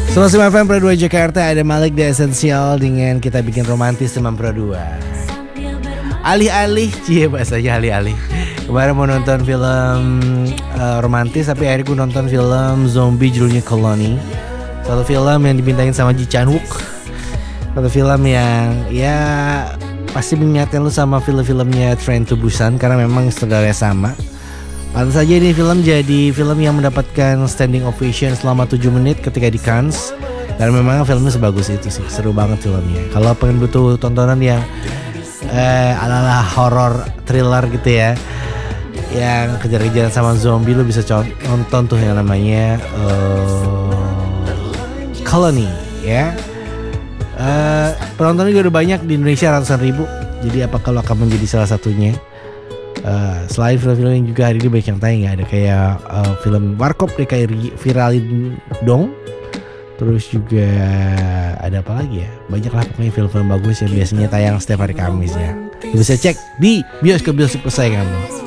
Selamat siang FM Pro 2 Jakarta. Ada Malik The Essential dengan Kita Bikin Romantis teman Pro 2. Alih-alih, bahasanya alih-alih. Kemarin mau nonton film romantis, tapi akhirnya gue nonton film zombie judulnya Colony. Satu film yang dibintangin sama Ji Chan-wook. Satu film yang ya pasti mengingatkan lu sama film-filmnya Train to Busan, karena memang saudaranya sama. Pantas saja ini film jadi film yang mendapatkan standing ovation selama 7 menit ketika di Cannes. Dan memang filmnya sebagus itu sih, seru banget filmnya. Kalau pengen butuh tontonan yang ala-ala horror thriller gitu ya, yang kejar-kejaran sama zombie, lu bisa nonton tuh yang namanya Colony ya. Penontonnya juga udah banyak di Indonesia, ratusan ribu. Jadi apakah lo akan menjadi salah satunya? Selain film-film yang juga hari ini banyak yang tayang ya, ada kayak film Warkop kayak viralin dong. Terus juga ada apa lagi ya? Banyak lah pokoknya film-film bagus yang biasanya tayang setiap hari Kamis ya. Lu bisa cek di bioskop kesayangan lo.